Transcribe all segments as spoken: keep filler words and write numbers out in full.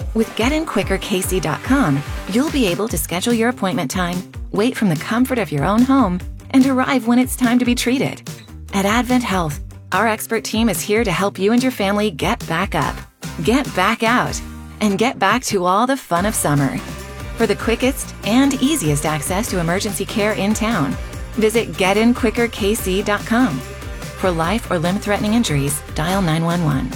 With get in quicker k c dot com, you'll be able to schedule your appointment time, wait from the comfort of your own home, and arrive when it's time to be treated. At Advent Health, our expert team is here to help you and your family get back up, get back out, and get back to all the fun of summer. For the quickest and easiest access to emergency care in town, visit get in quicker k c dot com. For life or limb-threatening injuries, dial nine one one.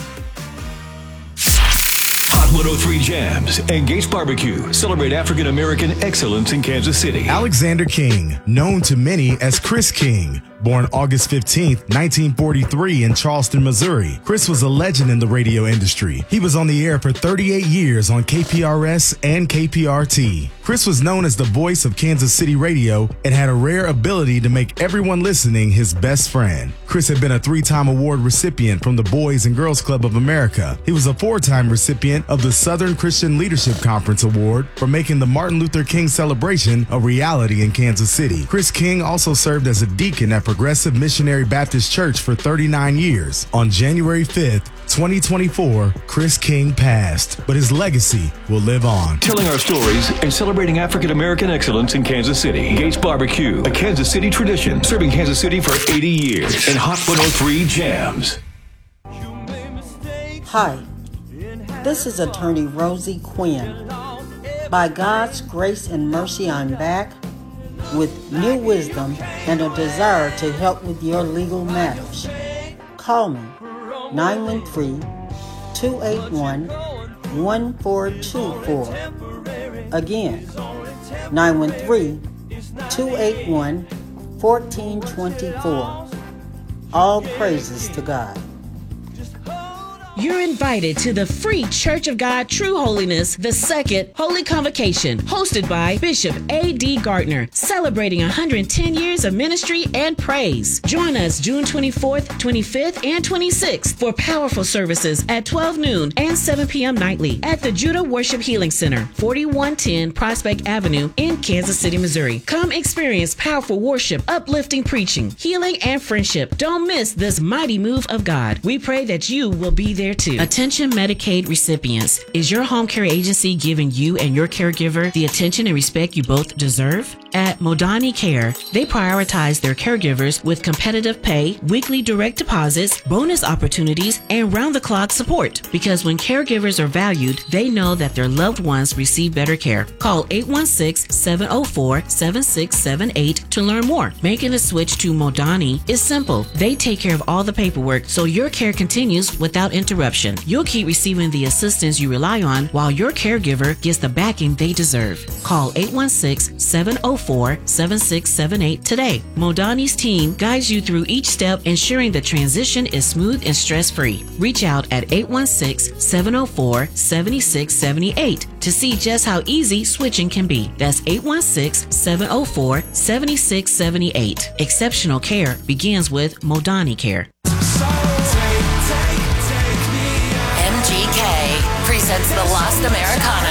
one oh three Jams and Gates Barbecue celebrate African American excellence in Kansas City. Alexander King, known to many as Chris King, born August fifteenth, nineteen forty-three in Charleston, Missouri. Chris was a legend in the radio industry. He was on the air for thirty-eight years on K P R S and K P R T. Chris was known as the voice of Kansas City radio and had a rare ability to make everyone listening his best friend. Chris had been a three-time award recipient from the Boys and Girls Club of America. He was a four-time recipient of the Southern Christian Leadership Conference Award for making the Martin Luther King celebration a reality in Kansas City. Chris King also served as a deacon at Progressive Missionary Baptist Church for thirty-nine years. On January fifth, twenty twenty-four, Chris King passed, but his legacy will live on. Telling our stories and celebrating African American excellence in Kansas City. Gates Barbecue, a Kansas City tradition, serving Kansas City for eighty years. And Hot one oh three Jams. Hi, this is attorney Rosie Quinn. By God's grace and mercy, I'm back with new wisdom and a desire to help with your legal matters. Call me nine one three, two eight one, one four two four. Again, nine one three, two eight one, one four two four. All praises to God. You're invited to the free Church of God True Holiness, the second Holy Convocation, hosted by Bishop A D Gardner, celebrating one hundred ten years of ministry and praise. Join us June twenty-fourth, twenty-fifth, and twenty-sixth for powerful services at twelve noon and seven p.m. nightly at the Judah Worship Healing Center, forty-one ten Prospect Avenue in Kansas City, Missouri. Come experience powerful worship, uplifting preaching, healing, and friendship. Don't miss this mighty move of God. We pray that you will be there too. Attention Medicaid recipients. Is your home care agency giving you and your caregiver the attention and respect you both deserve? At Modani Care, they prioritize their caregivers with competitive pay, weekly direct deposits, bonus opportunities, and round-the-clock support. Because when caregivers are valued, they know that their loved ones receive better care. Call eight one six, seven oh four, seven six seven eight to learn more. Making the switch to Modani is simple. They take care of all the paperwork, so your care continues without interruption. You'll keep receiving the assistance you rely on while your caregiver gets the backing they deserve. Call eight one six, seven oh four, seven six seven eight today. Modani's team guides you through each step, ensuring the transition is smooth and stress-free. Reach out at eight one six, seven oh four, seven six seven eight to see just how easy switching can be. That's eight one six, seven oh four, seven six seven eight. Exceptional care begins with Modani Care. M G K presents The Lost Americana